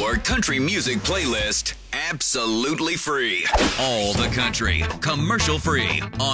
your country music playlist absolutely free. All the country, commercial free on